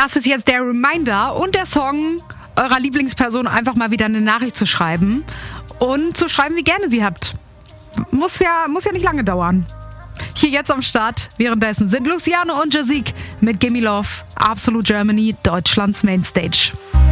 Das ist jetzt der Reminder und der Song, eurer Lieblingsperson einfach mal wieder eine Nachricht zu schreiben und zu schreiben, wie gerne sie habt. Muss ja nicht lange dauern. Hier jetzt am Start, währenddessen sind Luciano und Jazik mit Gimme Love, Absolute Germany, Deutschlands Mainstage.